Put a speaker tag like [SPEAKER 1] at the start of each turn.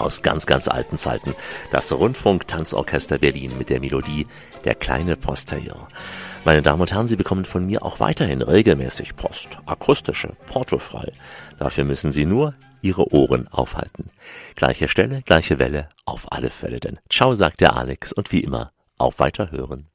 [SPEAKER 1] aus ganz, ganz alten Zeiten. Das Rundfunk-Tanzorchester Berlin mit der Melodie Der kleine Postillon. Meine Damen und Herren, Sie bekommen von mir auch weiterhin regelmäßig Post, akustische, portofrei. Dafür müssen Sie nur Ihre Ohren aufhalten. Gleiche Stelle, gleiche Welle, auf alle Fälle denn. Ciao, sagt der Alex und wie immer, auf Weiterhören.